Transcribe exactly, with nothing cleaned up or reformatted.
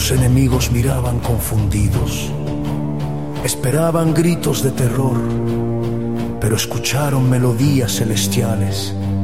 Los enemigos miraban confundidos, esperaban gritos de terror, pero escucharon melodías celestiales